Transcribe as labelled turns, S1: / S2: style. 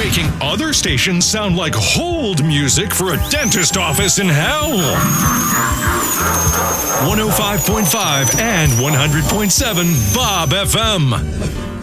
S1: making other stations sound like hold music for a dentist office in hell. 105.5 and 100.7 Bob FM.